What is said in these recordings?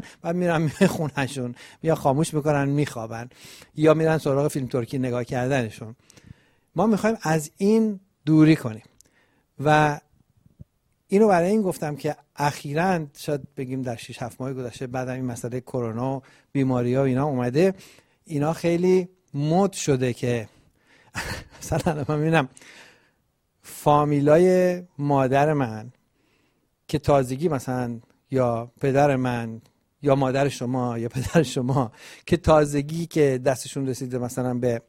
بعد میرن میخوننشون یا خاموش میکنن میخوابن یا میرن سراغ فیلم ترکی نگاه کردنشون. ما میخوایم از این دوری کنیم و اینو برای این گفتم که اخیراً شاید بگیم در 6-7 ماه گذشته بعد از این مسئله کرونا و بیماری‌ها و اینا اومده، اینا خیلی مد شده که مثلا من میبینم فامیلای مادر من که تازگی مثلا یا پدر من یا مادر شما یا پدر شما که تازگی که دستشون رسیده مثلا به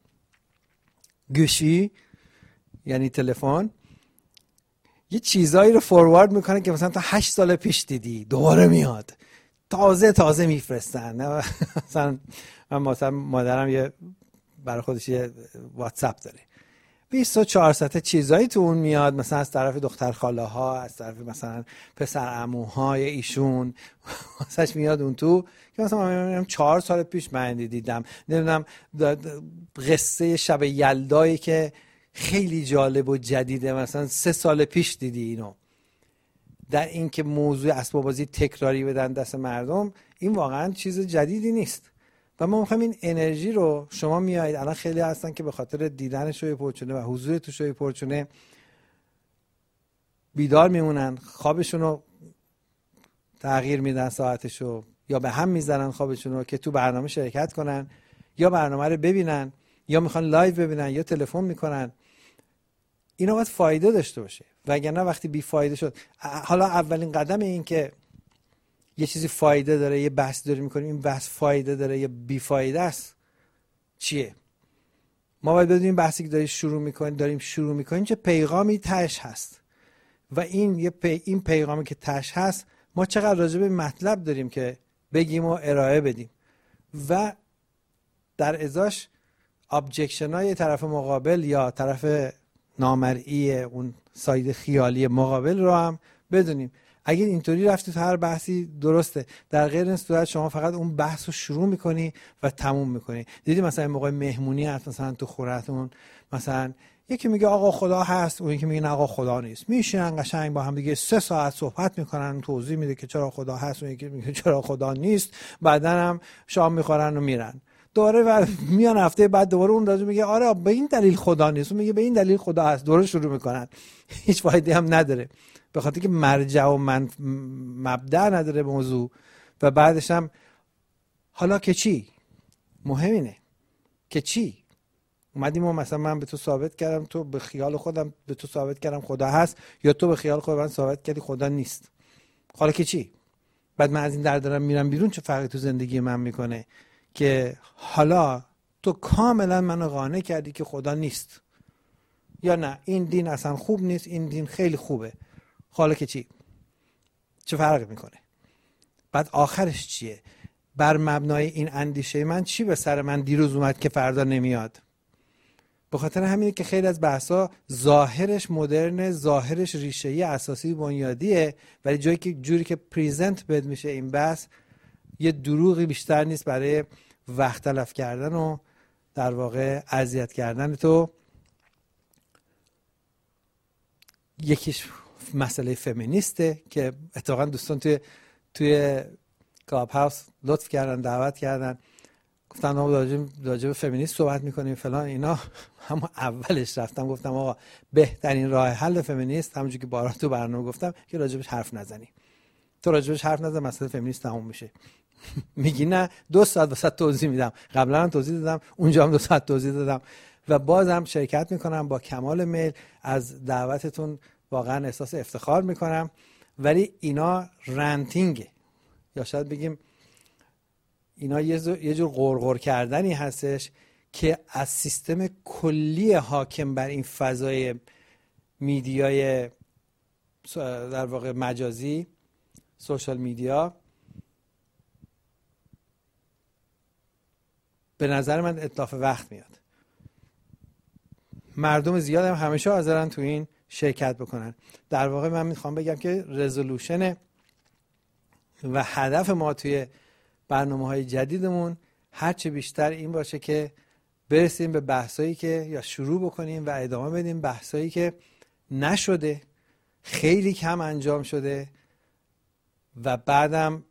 گوشی یعنی تلفن، یه چیزایی رو فوروارد میکنه که مثلا تا 8 سال پیش دیدی دوباره میاد، تازه میفرستن. مثلا مادرم یه برای خودش یه واتساپ داره 24 ساعته چیزایی تو اون میاد، مثلا از طرف دختر خاله ها، از طرف مثلا پسر عموهای ایشون واسش میاد اون تو که مثلا من 4 سال پیش من دیدم، نمیدونم قصه شب یلدایی که خیلی جالب و جدیده مثلا 3 سال پیش دیدی اینو. در این که موضوع اسباب بازی تکراری بدن دست مردم، این واقعا چیز جدیدی نیست و ما میخوایم این انرژی رو شما میایید. الان خیلی هستن که به خاطر دیدن شوی پرچونه و حضور تو شوی پرچونه بیدار میمونن، خوابشون رو تغییر میدن ساعتشو، یا به هم میزنن خوابشون رو که تو برنامه شرکت کنن یا برنامه رو ببینن یا میخوان لایو ببینن یا تلفن میکنن. اینا باید فایده داشته باشه، وگرنه وقتی بی فایده شد. حالا اولین قدم این که یه چیزی فایده داره، یه بحث داریم میکنیم این بحث فایده داره یا بی فایده است چیه؟ ما باید بدونیم بحثی که داریم شروع میکنیم چه پیغامی تهش هست و این پیغامی که تهش هست ما چقدر راجع به مطلب داریم که بگیم و ارائه بدیم و در ازاش ابجکشن های طرف مقابل یا طرف نامرئی اون ساید خیالی مقابل رو هم بدونیم. اگه اینطوری رفتی تو هر بحثی درسته، در غیر این صورت شما فقط اون بحث رو شروع میکنی و تموم میکنی. دیدی مثلا این موقع مهمونی هست مثلا تو خونتون، مثلا یکی میگه آقا خدا هست، اون یکی میگه آقا خدا نیست، میشینن قشنگ با هم دیگه 3 ساعت صحبت میکنن، توضیح میده که چرا خدا هست، اون یکی میگه چرا خدا نیست، بعدن هم شام میخورن و میرن دوره و میان هفته بعد دوباره اون راجع میگه آره به این دلیل خدا نیست، اون میگه به این دلیل خدا هست، دوره شروع میکنن. هیچ فایده هم نداره به خاطر که مرجع و مبدأ نداره موضوع و بعدش هم حالا که چی؟ مهم اینه که چی؟ اومدیم و مثلا من به تو ثابت کردم، تو به خیال خودم به تو ثابت کردم خدا هست، یا تو به خیال خود من ثابت کردی خدا نیست. حالا که چی؟ بعد من از این در دارم میرم بیرون، چه فرقی تو زندگی من میکنه که حالا تو کاملا منو قانع کردی که خدا نیست، یا نه این دین اصلا خوب نیست، این دین خیلی خوبه. حالا که چی؟ چه فرقی میکنه؟ بعد آخرش چیه؟ بر مبنای این اندیشه من چی به سر من دیروز اومد که فردا نمیاد؟ به خاطر همینه که خیلی از بحثا ظاهرش مدرن، ظاهرش ریشه‌ای اساسی بنیادیه، ولی جوری که پریزنت بد میشه این بحث یه دروغی بیشتر نیست برای وقت تلف کردن و در واقع اذیت کردن تو. یکیش مسئله فمینیسته که اتفاقا دوستان توی کلاب هاوس لطف کردن، دعوت کردن، گفتن ما راجع به فمینیست صحبت میکنیم فلان اینا. همون اولش رفتم گفتم آقا بهترین راه حل فمینیست همونجوری که بارها تو برنامه گفتم که راجبش حرف نزنی. تو راجبش حرف نزن مسئله فمینیست تموم میشه. میگی نه 2 ساعت واسه توضیح میدم، قبلا هم توضیح دادم، اونجا هم 2 ساعت توضیح دادم و بازم شرکت میکنم با کمال میل. از دعوتتون واقعا احساس افتخار میکنم، ولی اینا رنتینگه یا شاید بگیم اینا یه جور غرغر کردنی هستش که از سیستم کلی حاکم بر این فضای میدیای در واقع مجازی، سوشال میدیا، به نظر من اتلاف وقت میاد. مردم زیاد هم همیشه حاضرن تو این شرکت بکنن. در واقع من میخوام بگم که رزولوشن و هدف ما توی برنامه‌های جدیدمون هرچه بیشتر این باشه که برسیم به بحثایی که یا شروع بکنیم و ادامه بدیم بحثایی که نشده، خیلی کم انجام شده و بعدم